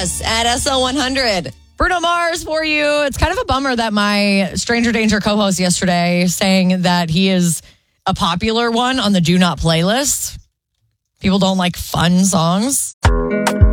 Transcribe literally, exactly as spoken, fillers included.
us at S L one hundred. Bruno Mars for you. It's kind of a bummer that my Stranger Danger co-host yesterday saying that he is a popular one on the Do Not playlist. People don't like fun songs.